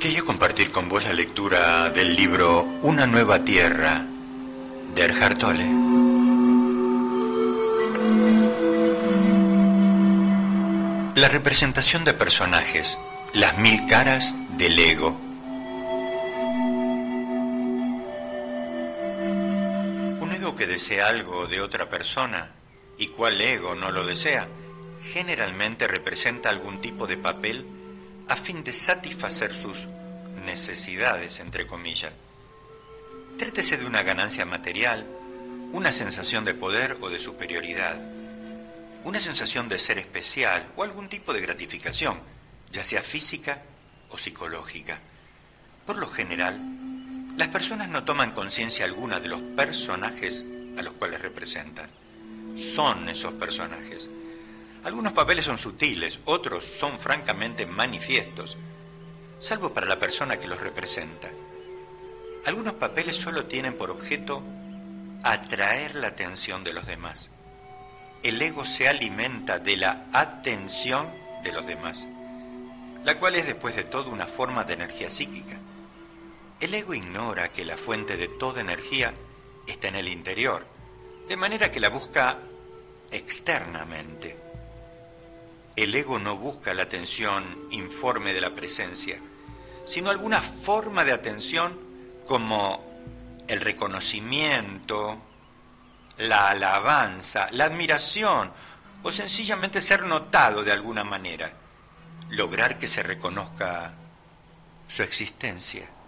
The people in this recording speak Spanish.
Quería compartir con vos la lectura del libro Una nueva tierra de Eckhart Tolle. La representación de personajes, las 1000 caras del ego. Un ego que desea algo de otra persona, ¿y cuál ego no lo desea? Generalmente representa algún tipo de papel a fin de satisfacer sus necesidades, entre comillas. Trátese de una ganancia material, una sensación de poder o de superioridad, una sensación de ser especial o algún tipo de gratificación, ya sea física o psicológica. Por lo general, las personas no toman conciencia alguna de los personajes a los cuales representan. Son esos personajes. Algunos papeles son sutiles, otros son francamente manifiestos, salvo para la persona que los representa. Algunos papeles solo tienen por objeto atraer la atención de los demás. El ego se alimenta de la atención de los demás, la cual es después de todo una forma de energía psíquica. El ego ignora que la fuente de toda energía está en el interior, de manera que la busca externamente. El ego no busca la atención informe de la presencia, sino alguna forma de atención como el reconocimiento, la alabanza, la admiración o sencillamente ser notado de alguna manera, lograr que se reconozca su existencia.